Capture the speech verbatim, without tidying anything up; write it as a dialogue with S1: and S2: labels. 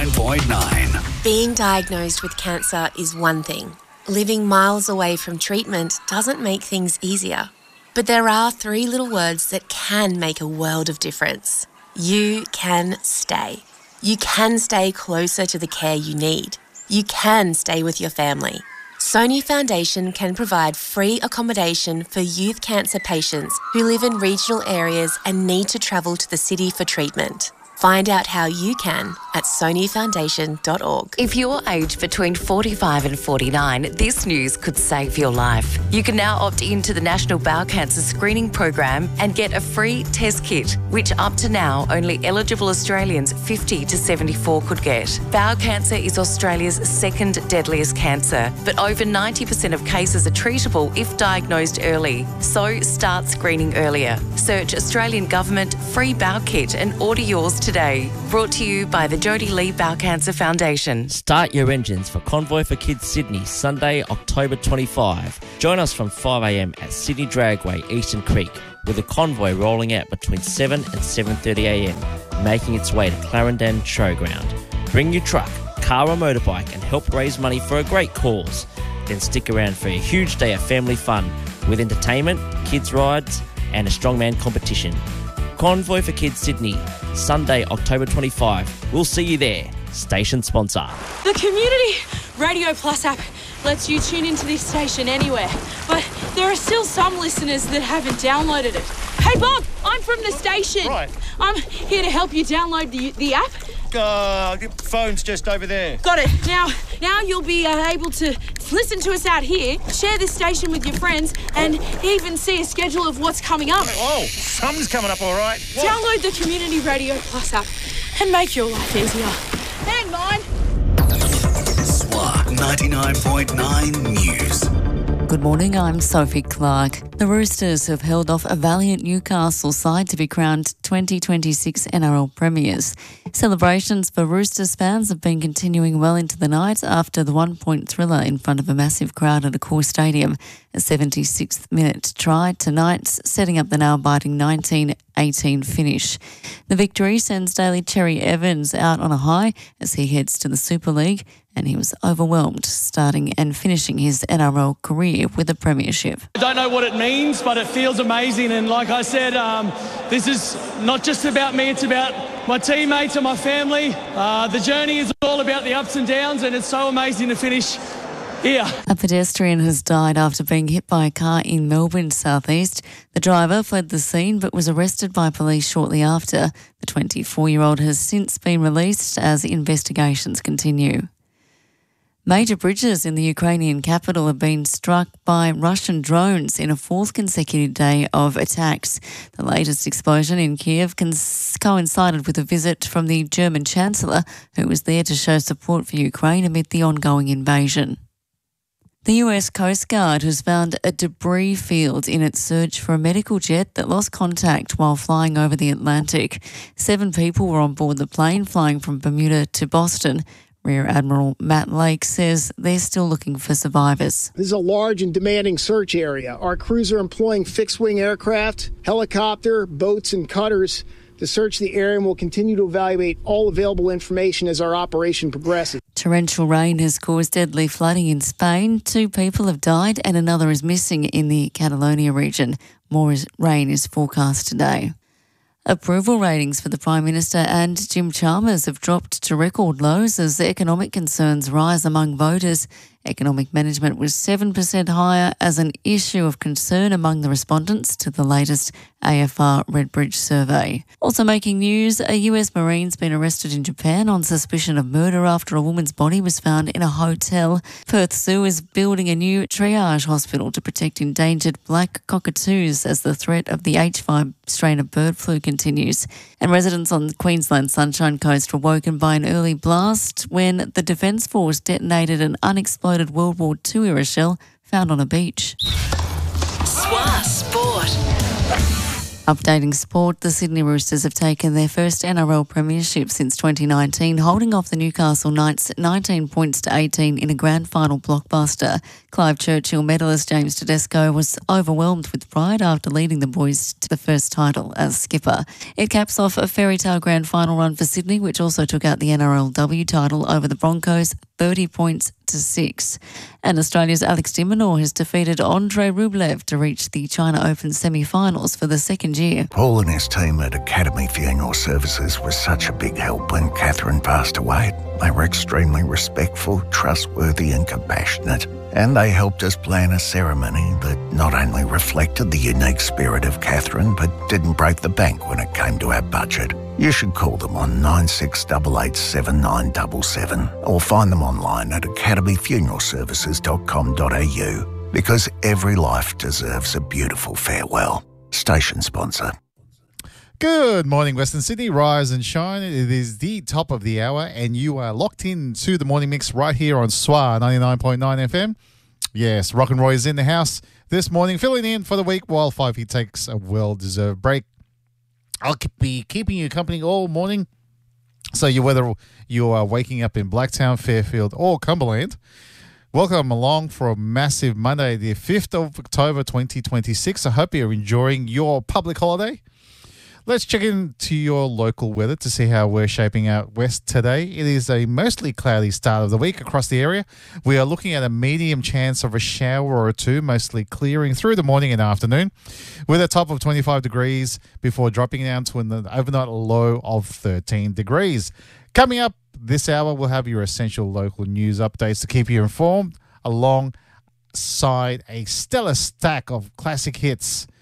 S1: ninety-nine point nine.
S2: Being diagnosed with cancer is one thing. Living miles away from treatment doesn't make things easier. But there are three little words that can make a world of difference. You can stay. You can stay closer to the care you need. You can stay with your family. Sony Foundation can provide free accommodation for youth cancer patients who live in regional areas and need to travel to the city for treatment. Find out how you can at sony foundation dot org.
S3: If you're aged between forty-five and forty-nine, this news could save your life. You can now opt into the National Bowel Cancer Screening Program and get a free test kit, which up to now only eligible Australians fifty to seventy-four could get. Bowel cancer is Australia's second deadliest cancer, but over ninety percent of cases are treatable if diagnosed early. So start screening earlier. Search Australian Government Free Bowel Kit and order yours today. Brought to you by the Jodie Lee Bowel Cancer Foundation.
S4: Start your engines for Convoy for Kids Sydney, Sunday, October twenty-fifth. Join us from five a m at Sydney Dragway, Eastern Creek, with a convoy rolling out between seven and seven thirty a m, making its way to Clarendon Showground. Bring your truck, car or motorbike and help raise money for a great cause. Then stick around for a huge day of family fun with entertainment, kids rides and a strongman competition. Convoy for Kids Sydney, Sunday, October twenty-fifth. We'll see you there. Station sponsor.
S5: The Community Radio Plus app lets you tune into this station anywhere, but there are still some listeners that haven't downloaded it. Hey Bob, I'm from the station.
S6: Right.
S5: I'm here to help you download the the app.
S6: Uh, the phone's just over there.
S5: Got it. Now, now you'll be uh, able to listen to us out here, share this station with your friends, and even see a schedule of what's coming up.
S6: Oh, something's coming up all right. What?
S5: Download the Community Radio Plus app and make your life easier. And mine.
S1: S W A ninety-nine point nine News.
S7: Good morning, I'm Sophie Clark. The Roosters have held off a valiant Newcastle side to be crowned twenty twenty-six N R L premiers. Celebrations for Roosters fans have been continuing well into the night after the one-point thriller in front of a massive crowd at Accor Stadium. A seventy-sixth minute try tonight, setting up the nail-biting nineteen eighteen finish. The victory sends Daly Cherry Evans out on a high as he heads to the Super League, and he was overwhelmed, starting and finishing his N R L career with a premiership.
S8: I don't know what it means, but it feels amazing. And like I said, um, this is not just about me, it's about my teammates and my family. Uh, the journey is all about the ups and downs, and it's so amazing to finish here.
S7: A pedestrian has died after being hit by a car in Melbourne southeast. The driver fled the scene but was arrested by police shortly after. The twenty-four-year-old has since been released as investigations continue. Major bridges in the Ukrainian capital have been struck by Russian drones in a fourth consecutive day of attacks. The latest explosion in Kiev cons- coincided with a visit from the German Chancellor, who was there to show support for Ukraine amid the ongoing invasion. The U S Coast Guard has found a debris field in its search for a medical jet that lost contact while flying over the Atlantic. Seven people were on board the plane flying from Bermuda to Boston. Rear Admiral Matt Lake says they're still looking for survivors.
S9: This is a large and demanding search area. Our crews are employing fixed-wing aircraft, helicopter, boats, and cutters to search the area, and will continue to evaluate all available information as our operation progresses.
S7: Torrential rain has caused deadly flooding in Spain. Two people have died and another is missing in the Catalonia region. More rain is forecast today. Approval ratings for the Prime Minister and Jim Chalmers have dropped to record lows as economic concerns rise among voters. Economic management was seven percent higher as an issue of concern among the respondents to the latest A F R Redbridge survey. Also making news, a U S Marine's been arrested in Japan on suspicion of murder after a woman's body was found in a hotel. Perth Zoo is building a new triage hospital to protect endangered black cockatoos as the threat of the H five strain of bird flu continues. And residents on Queensland's Sunshine Coast were woken by an early blast when the Defence Force detonated an unexploded World War Two era shell found on a beach.
S3: S W A Sport.
S7: Updating sport, the Sydney Roosters have taken their first N R L premiership since twenty nineteen, holding off the Newcastle Knights nineteen points to eighteen in a grand final blockbuster. Clive Churchill medalist James Tedesco was overwhelmed with pride after leading the boys to the first title as skipper. It caps off a fairy tale grand final run for Sydney, which also took out the N R L W title over the Broncos, thirty points to six. And Australia's Alex de Minaur has defeated Andrei Rublev to reach the China Open semi-finals for the second year.
S10: Paul and his team at Academy Funeral Services was such a big help when Catherine passed away. They were extremely respectful, trustworthy and compassionate. And they helped us plan a ceremony that not only reflected the unique spirit of Catherine, but didn't break the bank when it came to our budget. You should call them on nine six eight eight seven nine seven seven or find them online at academy funeral services dot com dot a u because every life deserves a beautiful farewell. Station sponsor.
S11: Good morning, Western Sydney. Rise and shine. It is the top of the hour, and you are locked in to the morning mix right here on S W A ninety-nine point nine F M. Yes, Rock and Roy is in the house this morning, filling in for the week while Five He takes a well-deserved break. I'll be keeping you company all morning. So you whether you are waking up in Blacktown, Fairfield, or Cumberland, welcome along for a massive Monday, the fifth of October, twenty twenty-six. I hope you're enjoying your public holiday. Let's check into your local weather to see how we're shaping out west today. It is a mostly cloudy start of the week across the area. We are looking at a medium chance of a shower or two, mostly clearing through the morning and afternoon, with a top of twenty-five degrees before dropping down to an overnight low of thirteen degrees. Coming up this hour, we'll have your essential local news updates to keep you informed, alongside a stellar stack of classic hits